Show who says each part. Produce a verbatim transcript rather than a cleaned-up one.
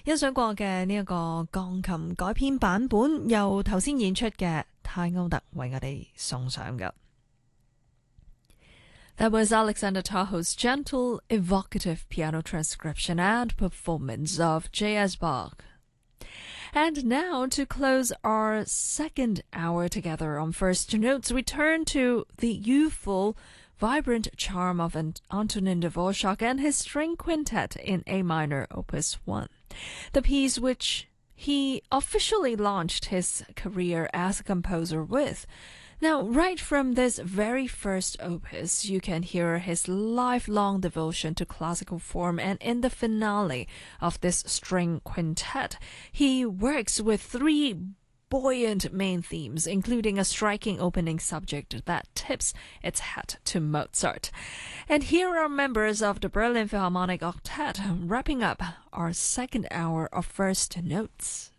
Speaker 1: 欣賞過嘅呢一個鋼琴改編版本，由頭先演出嘅泰歐特為我哋送上嘅。That was Alexander Tahoe's gentle, evocative piano transcription and performance of J S. Bach. And now, to close our second hour together on First Notes, we turn to the youthful, vibrant charm of Antonin Dvorak and his string quintet in A minor, Opus one. The piece which he officially launched his career as a composer with. Now, right from this very first opus, you can hear his lifelong devotion to classical form, and in the finale of this string quintet, he works with three buoyant main themes, including a striking opening subject that tips its hat to Mozart. And here are members of the Berlin Philharmonic Octet wrapping up our second hour of First Notes.